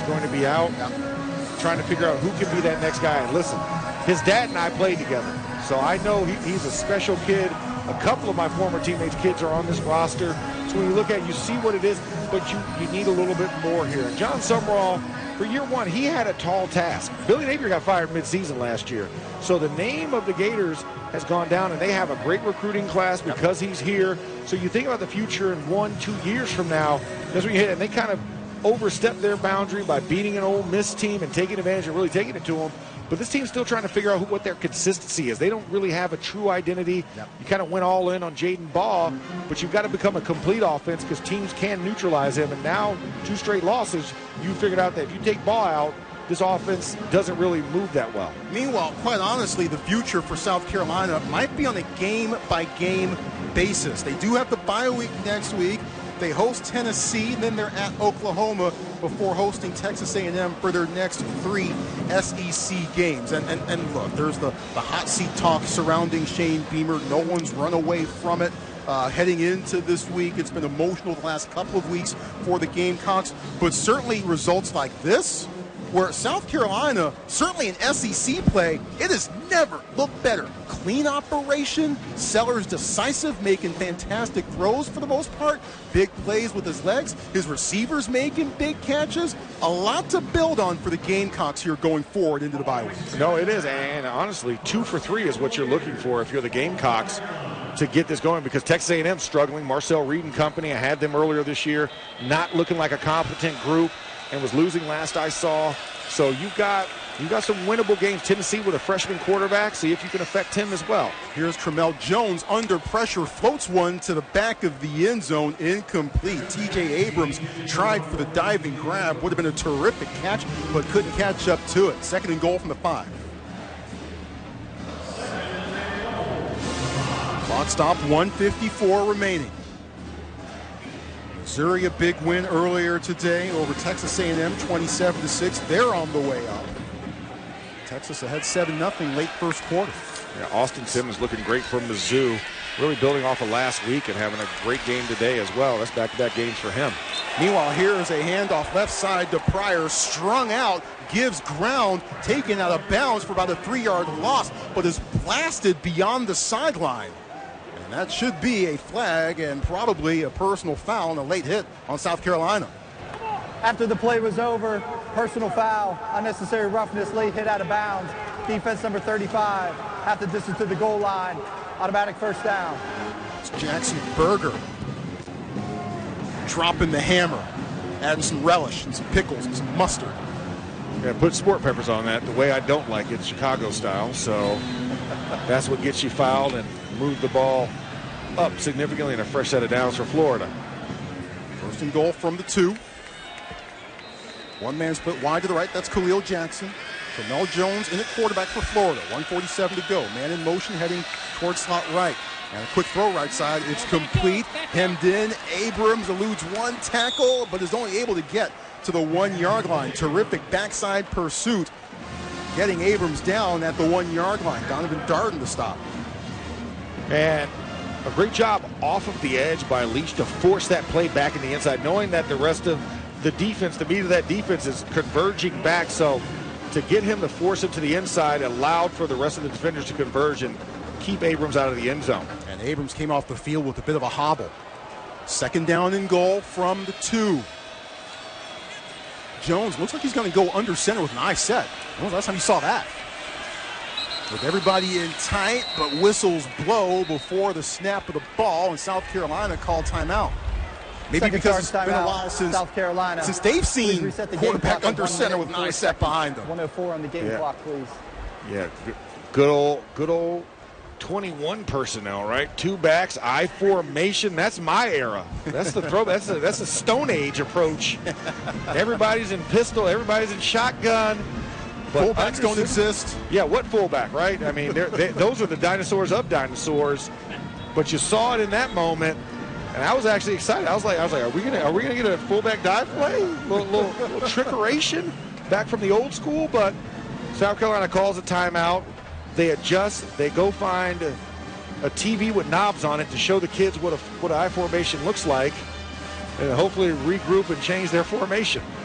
going to be out, trying to figure out who can be that next guy. And listen, his dad and I played together, so I know he's a special kid. A couple of my former teammates' kids are on this roster. So when you look at it, you see what it is, but you need a little bit more here. And John Sumrall, for year one, he had a tall task. Billy Napier got fired midseason last year. So the name of the Gators has gone down, and they have a great recruiting class because he's here. So you think about the future in 1-2 years from now, that's when you hit it. And they kind of overstepped their boundary by beating an Ole Miss team and taking advantage and really taking it to them. But this team's still trying to figure out what their consistency is. They don't really have a true identity. You kind of went all in on Jaden Baugh, but you've got to become a complete offense because teams can neutralize him. And now, 2 straight losses, you figured out that if you take Baugh out, this offense doesn't really move that well. Meanwhile, quite honestly, the future for South Carolina might be on a game-by-game basis. They do have the bye week next week. They host Tennessee, then they're at Oklahoma before hosting Texas A&M for their next 3 SEC games. And look, there's the hot seat talk surrounding Shane Beamer. No one's run away from it. Heading into this week, it's been emotional the last couple of weeks for the Gamecocks, but certainly results like this, where South Carolina, certainly in SEC play, it has never looked better. Clean operation, Sellers decisive, making fantastic throws for the most part, big plays with his legs, his receivers making big catches. A lot to build on for the Gamecocks here going forward into the bye week. No, it is, and honestly, 2 for 3 is what you're looking for if you're the Gamecocks to get this going, because Texas A&M struggling. Marcel Reed and company, I had them earlier this year, not looking like a competent group, and was losing last I saw. So you've got some winnable games. Tennessee with a freshman quarterback. See if you can affect him as well. Here's Tramel Jones under pressure, floats one to the back of the end zone, incomplete. TJ Abrams tried for the diving grab. Would have been a terrific catch, but couldn't catch up to it. 2nd and goal from the 5. Clock stop, 1:54 remaining. Missouri, a big win earlier today over Texas A&M, 27-6. They're on the way up. Texas ahead 7-0 late first quarter. Yeah, Austin Simmons looking great from Mizzou. Really building off of last week and having a great game today as well. That's back-to-back games for him. Meanwhile, here is a handoff left side to Pryor, strung out, gives ground, taken out of bounds for about a 3-yard loss, but is blasted beyond the sideline. And that should be a flag and probably a personal foul and a late hit on South Carolina. After the play was over, personal foul, unnecessary roughness, late hit out of bounds. Defense number 35, half the distance to the goal line, automatic first down. It's Jackson Berger dropping the hammer, adding some relish and some pickles and some mustard. Yeah, put sport peppers on that the way I don't like it, Chicago style. So that's what gets you fouled and move the ball up significantly in a fresh set of downs for Florida. 1st and goal from the 2. One man split wide to the right. That's Khalil Jackson. Tramel Jones in at quarterback for Florida. 1:47 to go. Man in motion heading towards slot right. And a quick throw right side. It's complete. Hemmed in. Abrams eludes one tackle, but is only able to get to the 1-yard line. Terrific backside pursuit. Getting Abrams down at the 1-yard line. Donovan Darden to stop. And a great job off of the edge by Leach to force that play back in the inside, knowing that the rest of the defense, the meat of that defense is converging back. So to get him to force it to the inside allowed for the rest of the defenders to converge and keep Abrams out of the end zone. And Abrams came off the field with a bit of a hobble. 2nd down and goal from the 2. Jones looks like he's going to go under center with an eye set. When was the last time you saw that? With everybody in tight, but whistles blow before the snap of the ball, and South Carolina called timeout. Maybe Second because it's timeout, been a while since South Carolina. Since they've seen quarterback under center with an eye set behind them. 104 on the game clock, please. Yeah, good old 21 personnel, right? 2 backs, I formation. That's my era. That's the throw. That's a Stone Age approach. Everybody's in pistol. Everybody's in shotgun. But fullbacks don't exist. Yeah, what fullback, right? I mean, those are the dinosaurs of dinosaurs. But you saw it in that moment, and I was actually excited. I was like, are we gonna get a fullback dive play? Little trickeration back from the old school. But South Carolina calls a timeout. They adjust. They go find a TV with knobs on it to show the kids what an I formation looks like, and hopefully regroup and change their formation.